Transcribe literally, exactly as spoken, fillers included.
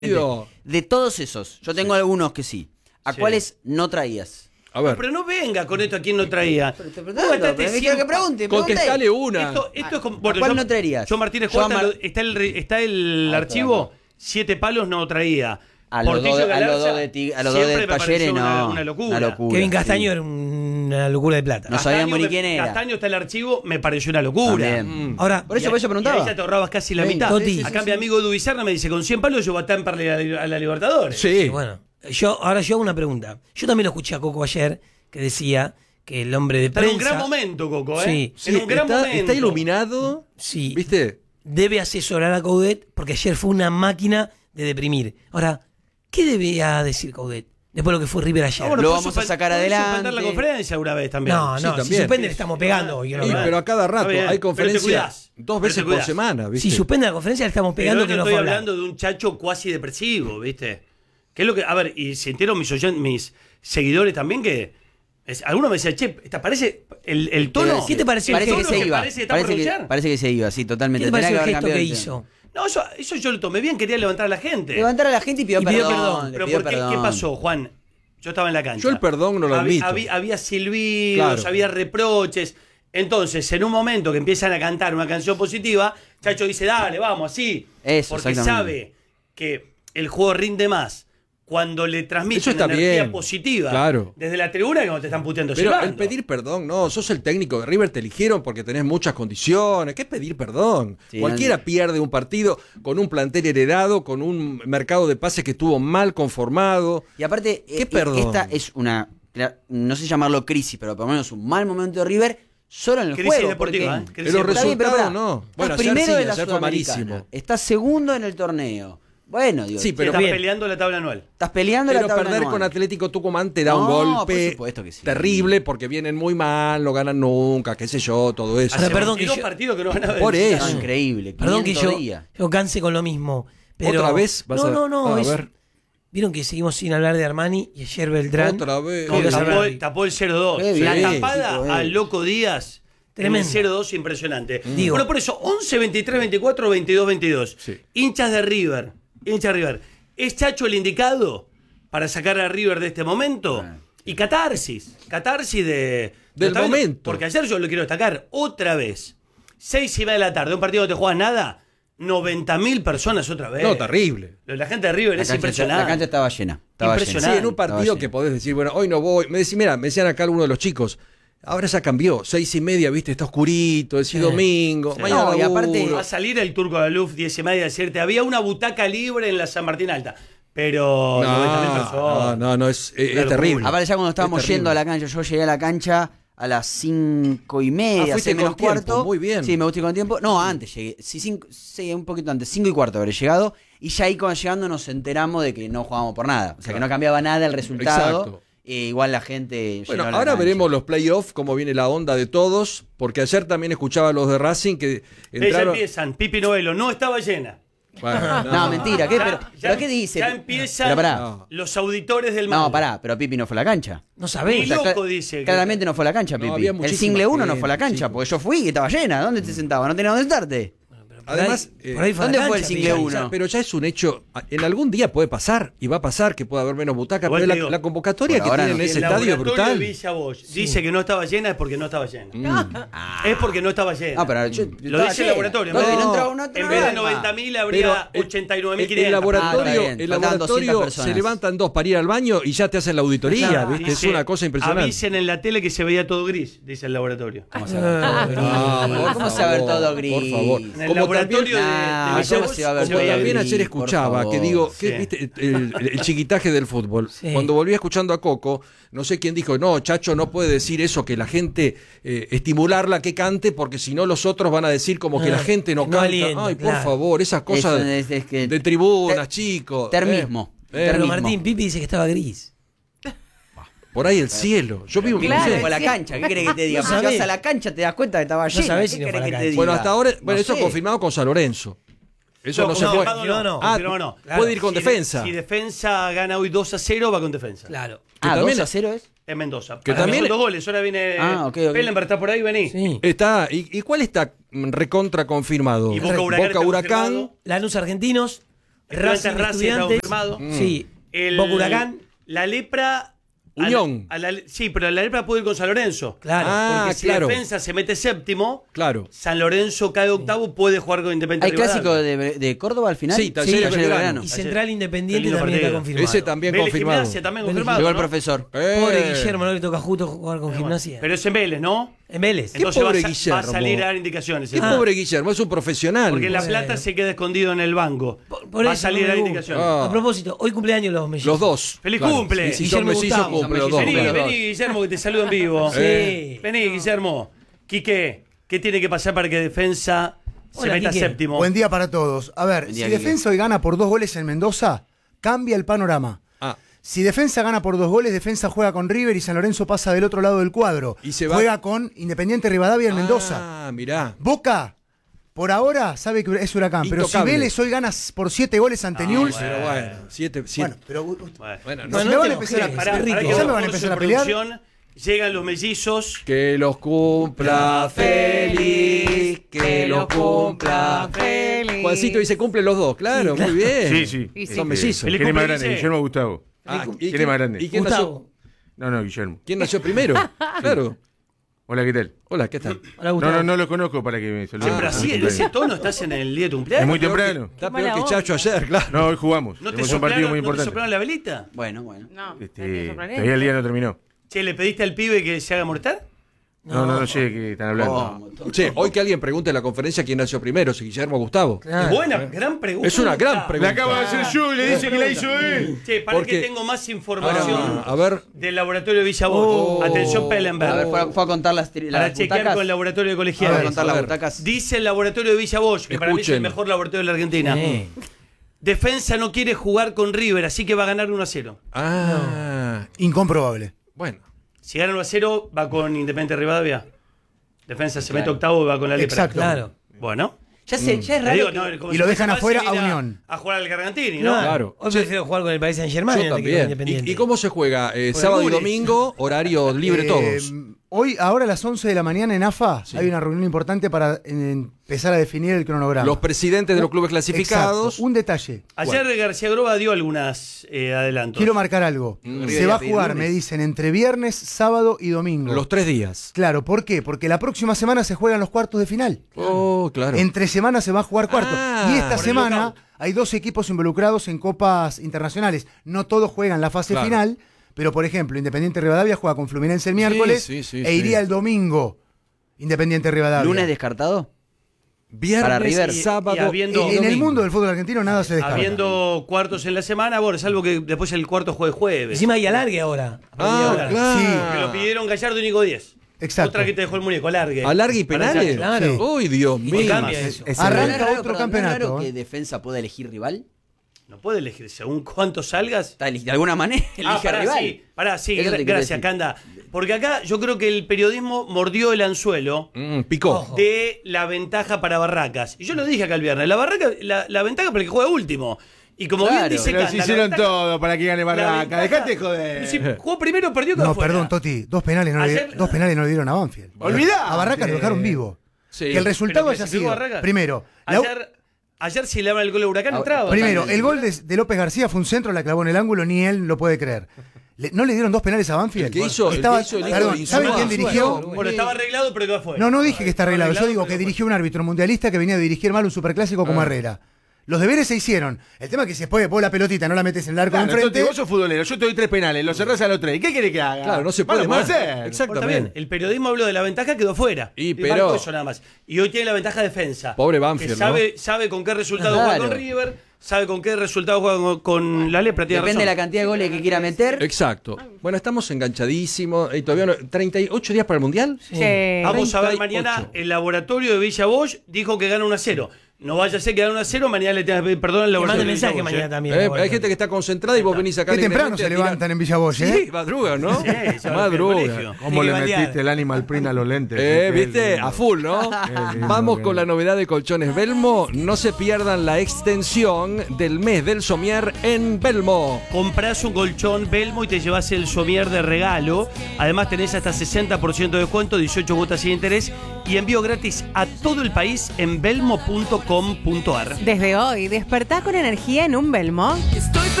De, de todos esos, yo tengo sí. algunos que sí. ¿A sí. cuáles no traías? A ver. No, pero no venga con esto a quién no traía. Pero te pregunto, pero cien... que pregunte, contestale una. Esto, esto es como, ¿A, bueno, ¿a cuál yo, no traerías? Yo Martínez Cuarta, Mar... está el, está el ah, archivo, claro. Siete palos no traía. A los dos de, de, a los dos de Talleres, no. Una, una, locura. una locura. Kevin Castaño sí. era una locura de plata. No sabíamos ni quién era. Castaño está en el archivo, me pareció una locura. Mm. Ahora, por eso, por eso preguntaba. Y ahí ya te ahorrabas casi la sí, mitad. Toti, Acá sí, mi sí. amigo Dubizarra me dice, con cien palos yo voy a estamparle a la, a la Libertadores. Sí. Bueno, yo, ahora yo hago una pregunta. Yo también lo escuché a Coco ayer, que decía que el hombre de está prensa... en un gran momento, Coco, ¿eh? Sí, sí en un gran está, momento. Está iluminado, sí, ¿viste? Debe asesorar a Coudet, porque ayer fue una máquina de deprimir. Ahora, ¿qué debía decir Coudet después de lo que fue River ayer? No, bueno, lo vamos a sacar adelante. Suspender la conferencia alguna vez también. No, sí, no, también. si suspende le estamos pegando. Sí, pero a cada rato hay conferencias dos veces por semana, ¿viste? Si suspende la conferencia le estamos pegando. Pero que no estoy hablando de un chacho cuasi depresivo, ¿viste? ¿Qué es lo que? A ver, y se enteraron mis, oyentes, mis seguidores también que... Es, alguno me decía, che, ¿te parece el, el tono? ¿Qué te pareció parece el que gesto? se iba. Parece, parece, que, parece que se iba, sí, totalmente. ¿Qué te pareció el que gesto que hizo? No, eso, eso yo lo tomé bien, quería levantar a la gente. Levantar a la gente y pidió, y pidió perdón. perdón. Pero pidió ¿por qué, perdón. qué pasó, Juan? Yo estaba en la cancha. Yo el perdón no lo admito. Había, había silbidos, claro. había reproches. Entonces, en un momento que empiezan a cantar una canción positiva, Chacho dice, dale, vamos, así. Eso, porque sabe que el juego rinde más cuando le transmiten energía bien. positiva Claro. desde la tribuna que cuando te están puteando. Pero silbando. el pedir perdón, no, sos el técnico de River, te eligieron porque tenés muchas condiciones. ¿Qué es pedir perdón? Sí, Cualquiera no. pierde un partido con un plantel heredado, con un mercado de pases que estuvo mal conformado. Y aparte, ¿Qué eh, perdón? esta es una, no sé llamarlo crisis, pero por lo menos un mal momento de River solo en el Crisis juego. deportiva, ¿eh? Porque Crisis En los está bien, pero resultados pará, no. Bueno, estás ayer primero sí, de la ayer fue Sudamericana, malísimo. estás segundo en el torneo. Bueno, digo, Sí, pero Estás bien. peleando la tabla anual. estás peleando Pero la tabla perder anual. con Atlético Tucumán te da No, un por golpe supuesto que sí. terrible porque vienen muy mal, no ganan nunca, qué sé yo, todo eso. Ahora, Hace perdón, veintidós que yo- partidos que no van a ver. Por eso. No, increíble. Perdón que yo, días. yo canse con lo mismo. Pero... ¿Otra vez? Vas No, a... no, no. a es... ver. Vieron que seguimos sin hablar de Armani y ayer Beltrán. Otra vez. No, Quiero tapó, saber- el- tapó el cero dos. Qué La bien, tapada chico, eh. a Loco Díaz. Tremendo. En el cero dos impresionante. Digo- Bueno, por eso, once, veintitrés, veinticuatro, veintidós, veintidós. Sí. Hinchas de River. Hinchas de River. ¿Es Chacho el indicado para sacar a River de este momento? Ah. Y catarsis. Catarsis de... Del ¿está viendo? momento. Porque ayer yo lo quiero destacar otra vez. Seis y media de la tarde, un partido que no te juegas nada. noventa mil personas otra vez. No, terrible. Lo de La gente de River La es cancha, impresionante. la cancha estaba llena. Estaba Impresionante. Sí, en un Estaba partido lleno. que podés decir, bueno, hoy no voy. Me decían, mira, me decían acá uno de los chicos, ahora ya cambió, seis y media, viste, está oscurito, es Sí. domingo, Sí. mañana No, y aparte- laburo. Va a salir el Turco de la Luz diez y media a decirte, había una butaca libre en la San Martín Alta. Pero noventa mil No, personas. no, no, no, es, es Una terrible. locura. Aparte ya cuando estábamos Es terrible. yendo a la cancha, yo llegué a la cancha a las cinco y Ah, media, fuiste seis menos con tiempo, cuarto. muy bien. Sí, me gusté con tiempo. No, antes llegué. Sí, cinco, sí, un poquito antes. Cinco y cuarto habré llegado. Y ya ahí cuando llegando nos enteramos de que no jugábamos por nada. O sea, que no cambiaba nada el resultado. Exacto. E igual la gente Bueno, llenó la ahora cancha. veremos los playoffs, cómo viene la onda de todos, porque ayer también escuchaba a los de Racing que Ya entraron... empiezan, Pipi Novelo, no estaba llena. Bueno, No, mentira. ¿qué? Ya- pero, ya- ¿pero qué dice? Ya empiezan Pero pará. No. los auditores del mal. No, pará. Pero Pipi no fue a la cancha. No Ni sabés. O sea, loco cla- dice que- Claramente no fue a la cancha, No, Pipi. había El muchísima single uno no gente, fue a la cancha, chicos. porque yo fui y estaba llena. ¿Dónde te sentabas? No tenía dónde sentarte. Además, por ahí, eh, por ahí fue a la ¿dónde fue el cancha, single Pipi. uno? ya- pero ya es un hecho, en algún día puede pasar, y va a pasar que pueda haber menos butacas, Igual pero te la, digo, la convocatoria por que ahora tienen no. en Si ese el estadio es laboratorio brutal. de Villa Bosch dice que no estaba llena es porque no estaba llena. Mm. Es porque no estaba llena. No, pero yo, Lo estaba dice el llena. laboratorio. No, en si vez no de- entraba una, en entraba vez de una. noventa mil Pero habría el- ochenta y nueve mil el, el quinientos. Ah, laboratorio, está bien, el faltaban doscientas laboratorio personas. se levantan dos para ir al baño y ya te hacen la auditoría, Claro, ¿viste? dice, Es una cosa impresionante. Avisen en la tele que se veía todo gris, dice el laboratorio. ¿Cómo se va a ver? Ah, por ¿Cómo se va a ver favor, todo gris? Por favor. En el Como laboratorio también, de, Nah, de Villa ¿cómo Bosch se va a ver se como veía también gris. ayer por escuchaba, favor. que digo, ¿qué, Sí. viste? El, el- el chiquitaje del fútbol. Sí. Cuando volví escuchando a Coco, no sé quién dijo, no, Chacho no puede decir eso, que la gente, eh, estimularla que cante, porque si no los otros van a decir como que Ah, la gente no no canta. alienta, Ay, por claro. favor, esas cosas Eso es- es que- de tribunas, ter- chicos. termismo. Eh, eh, Pero Termismo. Martín, Pipi dice que estaba gris. por ahí el cielo. Yo vivo Claro, no sé. fue a la cancha. ¿Qué querés que te diga? No Porque sabés. vas a la cancha, te das cuenta que estaba llena. sabés ¿Qué si no fue querés a la que te cancha. diga? Bueno, hasta ahora, bueno, No eso sé. confirmado con San Lorenzo. Eso no, se puede. confirmado no, no. Ah, confirmado no. Claro. puede ir con Si defensa. de- si defensa gana hoy dos a cero, va con defensa. Claro. que Ah, también- dos a cero es. En Mendoza. Que Para mí también- son dos goles. Ahora viene Ah, ok, ok. Pellenberg, está por ahí, vení. Sí. Está, ¿y, y cuál está mm, recontra confirmado? Y Boca Huracán está Huracán. confirmado. Lanús Argentinos. Estudiantes Racing, Racing está Estudiantes. confirmado. Sí. El- Boca Huracán. La Lepra. a la- Unión. a la- sí, pero la Lepra puede ir con San Lorenzo. Claro. Ah, Porque si claro. Defensa se mete séptimo, Claro. San Lorenzo cae octavo, puede jugar con Independiente ¿Hay clásico Rivadavia. de, de Córdoba al final? Sí, Talleres Talleres Belgrano. Y Ayer- Central Independiente Qué lindo también está partido. confirmado. Ese también Vélez confirmado. Gimnasia también Vélez confirmado. Llegó el ¿no? profesor. Eh. Pobre Guillermo, no le toca justo jugar con gimnasia. Pero es en Vélez, ¿no? En Vélez. Entonces pobre va, a sa- Guillermo. va a salir a dar indicaciones. Qué Ah. pobre Guillermo, es un profesional. Porque La Bueno. Plata se queda escondido en el banco. Por- por va a eso salir no me a dar gusta. indicaciones. Ah. A propósito, hoy cumpleaños los mellizos. Los dos. ¡Feliz Claro. cumple! Y si son Guillermo mellizos, Gustavo. cumple los dos. Vení, claro. vení, Guillermo, que te saludo en vivo. Sí. Eh. Vení, Guillermo. Quique, ¿qué tiene que pasar para que Defensa se Hola, meta Quique. séptimo? Buen día para todos. A ver, Buen si día, Quique. Defensa hoy gana por dos goles en Mendoza, cambia el panorama. Ah, Si Defensa gana por dos goles, Defensa juega con River y San Lorenzo pasa del otro lado del cuadro. Y se va- Juega con Independiente Rivadavia en Mendoza. Ah, mirá. Boca, por ahora, sabe que es Huracán. Pero si Intocable. Vélez hoy gana por siete goles ante Newell's, Pero bueno, siete, siete. bueno, pero uh, Bueno. Bueno, no no, sé. me no van te a empezar a enojes, Pará, Qué rico. pará que ¿Ya me vamos van a con empezar su a pelear? producción. Llegan los mellizos. Que los cumpla feliz, que los cumpla feliz. Juancito dice cumple los dos, claro, muy bien. Sí, sí. Y sí. Son mellizos. Feliz ¿Quién es más cumple, grande? dice. Guillermo o Gustavo. Ah, ¿y ¿Quién es más grande? ¿Y quién nació, Gustavo. No, no, Guillermo. quién nació primero? Claro. Hola, ¿qué tal? Hola, ¿qué tal? Hola, No, Gustavo. no, no lo conozco para que me saluden. Che, pero así, en ese tono, estás en el día de tu Es cumpleaños. muy Peor que- temprano. Está Qué peor mala que onda. Chacho ayer, claro. No, hoy jugamos. ¿No te Tenemos un partido soplaron, muy ¿no te importante. soplaron la velita? Bueno, bueno. No, Este, no te sorprendés. todavía el día no terminó. Che, ¿le pediste al pibe que se haga mortal? No, no, no sé de qué están hablando. ¿Cómo? Che, hoy que alguien pregunte en la conferencia quién nació primero, si Guillermo o Gustavo. Claro. Es buena, gran pregunta. Es una gran La pregunta. acabo de hacer yo y le dice que la hizo él. Che, para Porque- que tengo más información Ah, a ver. del laboratorio de Villa Bosch. Oh. Atención, A Pellenberg. ver, fue, a- fue a contar las, tri- Para las chequear butacas. con el laboratorio de Fue a colegiales. contar A las ver. butacas. Dice el laboratorio de Villa Bosch, que para mí es el Escuchen. mejor laboratorio de la Argentina. Sí. Defensa no quiere jugar con River, así que va a ganar uno a cero. Ah, incomprobable. bueno. Si gana uno a cero, va con Independiente Rivadavia. Defensa se Claro. mete octavo y va con la Lepra. Exacto. Claro. Bueno. Ya, sé, ya es Te raro. digo, que- no, como Y si lo fuese dejan fácil afuera ir a Unión. A jugar al Gargantini, ¿no? Claro. Hoy Sí. prefiero jugar con el Paris Saint Germain Yo antes que con también. Independiente. ¿Y, y cómo se juega? Eh, Con sábado el y Guris. domingo, horario libre Eh, todos. Hoy, ahora a las once de la mañana en A F A, hay una reunión importante para eh, empezar a definir el cronograma. Los presidentes de los clubes clasificados. Exacto. Un detalle. Ayer García Groba dio algunas eh, adelantos. Quiero marcar algo. Mm. Se va a Pedir jugar, lunes. me dicen, entre viernes, sábado y domingo. Los tres días. Claro, ¿por qué? Porque la próxima semana se juegan los cuartos de final. Oh, claro. Entre semanas se va a jugar cuartos. Ah, y esta por el semana knockout. hay dos equipos involucrados en copas internacionales. No todos juegan la fase Claro. final, pero por ejemplo, Independiente Rivadavia juega con Fluminense el miércoles sí, sí, e sí. iría el domingo Independiente Rivadavia. ¿Lunes descartado? Viernes, para River. sábado. Y habiendo- en, en el domingo. mundo del fútbol argentino nada se descarta. Habiendo cuartos en la semana, bueno, salvo que después el cuarto juegue jueves. Encima hay alargue ahora. Ah, Ahora. claro. Que lo pidieron Gallardo y Nico Díez. Exacto. Otra que te dejó el muñeco, alargue. ¿Alargue y Para penales? Chacho. Claro. Uy, Dios Y mío. cambia Es- eso. es- ¿No es Arranca raro, otro perdón, campeonato, ¿no es raro ¿eh? que Defensa pueda elegir rival? No puede elegir según cuánto salgas. Está, De alguna manera Ah, elige pará, rival. sí, pará, sí, Eso te gra- quiero gracias, decir. Canda. Porque acá yo creo que el periodismo mordió el anzuelo Mm, picó. Ojo. de la ventaja para Barracas. Y yo lo dije acá el viernes, la Barraca, la, la ventaja para el que juega último. Y como Claro. bien dice Pero Canda, si la hicieron ventaja- todo para que gane la Barraca. ventaja- Dejate joder. Si jugó primero, perdió que No, fuera. perdón, Toti. Dos penales no, le, Ayer- dos penales no le dieron a Banfield. Olvidá. A Barraca lo dejaron vivo. Sí. Que el resultado Pero haya clasificó sido. Barraca. Primero, la- Ayer, ayer si le daban el gol a Huracán, Ah, entraba. primero, Totalmente. el gol de, de López García fue un centro, la clavó en el ángulo, ni él lo puede creer. Le- ¿No le dieron dos penales a Banfield? El que hizo- el Estaba- que hizo el hijo perdón, de ¿saben Insúa. quién dirigió? Bueno, estaba arreglado, pero que fue. No, no dije que está arreglado. Yo Arreglado, digo pero que fue. dirigió un árbitro mundialista que venía de dirigir mal un superclásico como Herrera. Los deberes se hicieron. El tema es que si después vos la pelotita no la metes en el arco de Claro, enfrente. Toti, vos sos futbolero, yo te doy tres penales, los cerrás a los tres. ¿Y qué querés que haga? Claro, no se puede Bueno, más. hacer. Bueno, está bien, Exactamente. el periodismo habló de la ventaja, quedó fuera. Y, marcó pero- eso nada más. Y hoy tiene la ventaja defensa. Pobre Banfield, que sabe, sabe con qué resultado Claro. juega con River, sabe con qué resultado juega con, con la Lepra. Tiene Depende de la razón. cantidad de goles que quiera meter. Exacto. Bueno, estamos enganchadísimos. Y todavía no- ¿treinta y ocho días para el Mundial? Sí. Che. Vamos a ver treinta y ocho. mañana el laboratorio de Villa Bosch dijo que gana uno a cero. No vaya a ser que gane uno a cero, mañana le tengas que pedir perdón al Que laboratorio. mande de Villa mensaje Bosch, mañana ¿eh? también. Eh, bueno. hay gente que está concentrada y vos venís acá Qué temprano alegremente se a tirar- levantan en Villa Bosch, ¿eh? Sí, madrugan, ¿no? Sí, ya van al Madrugan. colegio. ¿Cómo Tiene le que bandear. metiste el animal print a los lentes? Eh, Qué viste, lindo. a full, ¿no? lindo, Vamos qué con la lindo. novedad de Colchones Belmo. No se pierdan la extensión del mes del somier en Belmo. Comprás un colchón Belmo y te llevas el somier de regalo. Además tenés hasta sesenta por ciento de descuento, dieciocho cuotas sin interés y envío gratis a todo el país en belmo punto com. com punto ar. Desde hoy, despertá con energía en un Belmo. Estoy